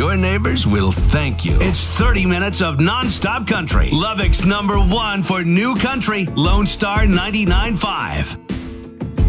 your neighbors will thank you. It's 30 minutes of nonstop country. Lubbock's #1 for new country, Lone Star 99.5.